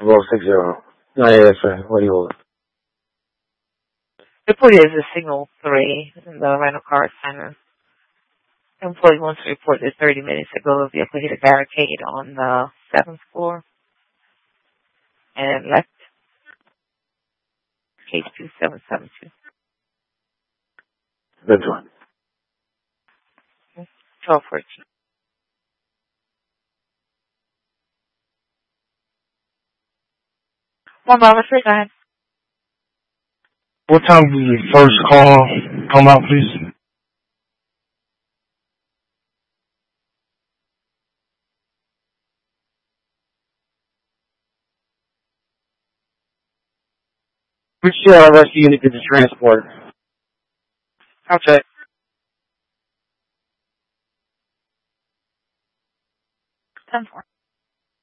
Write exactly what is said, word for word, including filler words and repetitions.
Roll six zero. No, yeah, that's right. What do you hold? Report is a signal three in the rental car center. Employee wants to report that thirty minutes ago a vehicle hit a barricade on the seventh floor and left. Case two seven seven two. That's one. twelve fourteen. One moment, please. Go ahead. What time did the first call come out, please? Which uh, rescue unit did the transport? I'll check. ten four.